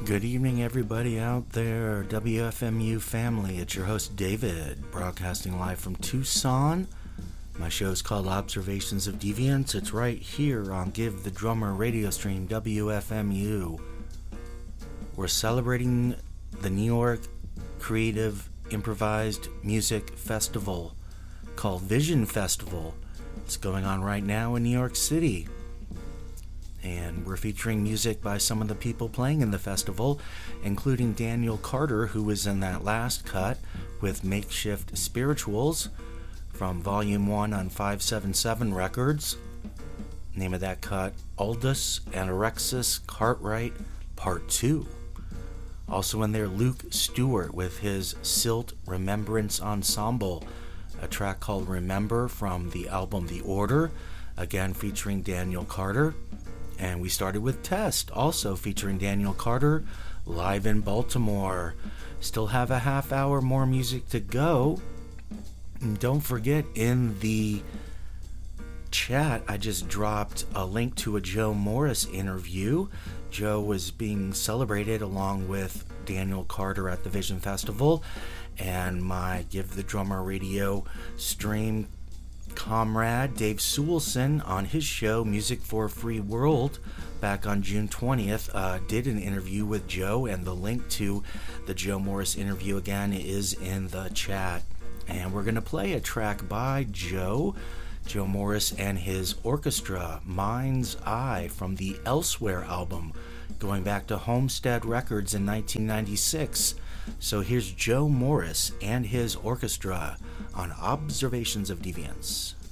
Good evening, everybody out there, WFMU family. It's your host, David, broadcasting live from Tucson. My show is called Observations of Deviance. It's right here on Give the Drummer radio stream, WFMU. We're celebrating the New York Creative Improvised Music Festival called Vision Festival. It's going on right now in New York City. And we're featuring music by some of the people playing in the festival, including Daniel Carter, who was in that last cut with Makeshift Spirituals from Volume 1 on 577 Records. Name of that cut, Aldous and Alexis Cartwright, Part 2. Also in there, Luke Stewart with his Silt Remembrance Ensemble, a track called Remember from the album The Order, again featuring Daniel Carter. And we started with Test, also featuring Daniel Carter, live in Baltimore. Still have a half hour more music to go. And don't forget, in the chat, I just dropped a link to a Joe Morris interview. Joe was being celebrated along with Daniel Carter at the Vision Festival, and my Give the Drummer radio stream comrade Dave Sewellson on his show Music for a Free World back on June 20th did an interview with Joe, and the link to the Joe Morris interview again is in the chat. And we're going to play a track by Joe Morris and his orchestra, Mind's Eye, from the Elsewhere album going back to Homestead Records in 1996. So here's Joe Morris and his orchestra on Observations of Deviance.